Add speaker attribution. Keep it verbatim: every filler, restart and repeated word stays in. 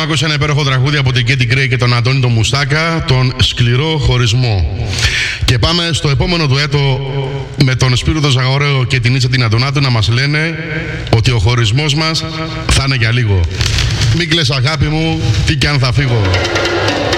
Speaker 1: άκουσε ένα υπέροχο τραγούδι από την Κέτι Γκρέι και τον Αντώνη τον Μουστάκα, τον Σκληρό Χωρισμό. Και πάμε στο επόμενο ντουέτο με τον Σπύρο τον Ζαγορέο και την Ίτσα την Αντωνάτου να μας λένε ότι ο χωρισμός μας θα είναι για λίγο. Μην κλαις αγάπη μου, τι κι αν θα φύγω.